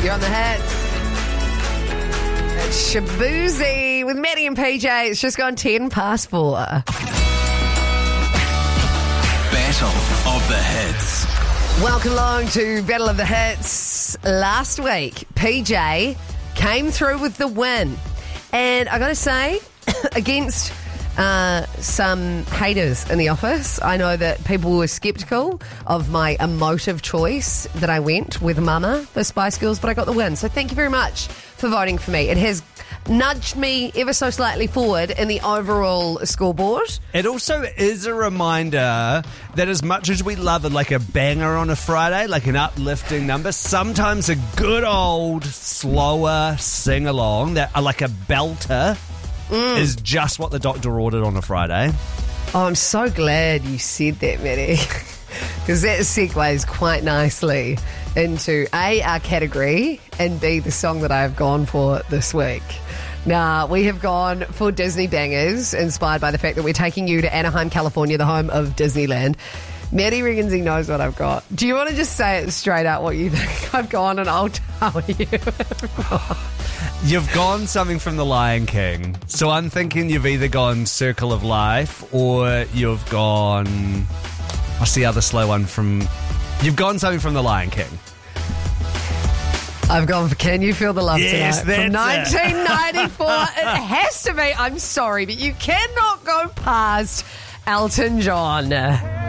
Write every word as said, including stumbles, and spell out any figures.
You're on the hits. It's Shaboozey with Maddie and P J. It's just gone ten past four. Battle of the Hits. Welcome along to Battle of the Hits. Last week, P J came through with the win. And I got to say, against uh, some haters in the office, I know that people were sceptical of my emotive choice that I went with Mama for Spice Girls, but I got the win. So thank you very much for voting for me. It has nudged me ever so slightly forward in the overall scoreboard. It also is a reminder that as much as we love it, like a banger on a Friday, like an uplifting number, sometimes a good old slower sing-along, that uh, like a belter, mm. is just what the doctor ordered on a Friday. Oh, I'm so glad you said that, Maddie, because that segues quite nicely into A, our category, and B, the song that I have gone for this week. Now, we have gone for Disney bangers, inspired by the fact that we're taking you to Anaheim, California, the home of Disneyland. Maddie reckons he knows what I've got. Do you want to just say it straight out what you think I've gone, and I'll tell you? You've gone something from The Lion King. So I'm thinking you've either gone Circle of Life or you've gone... What's the other slow one from... You've gone something from The Lion King. I've gone for Can You Feel the Love yes, Tonight from that's nineteen ninety-four. It has to be. I'm sorry, but you cannot go past Elton John.